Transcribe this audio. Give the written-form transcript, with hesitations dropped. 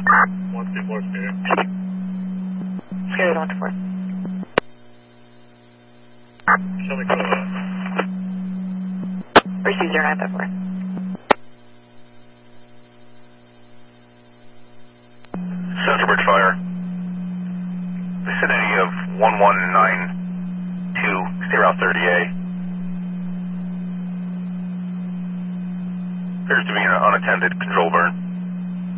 124 Sierra. Sierra 124. Show me code. Receive 0954. Centerbridge Fire. Vicinity of 1192, stay around 30A. Appears to be an unattended control burn.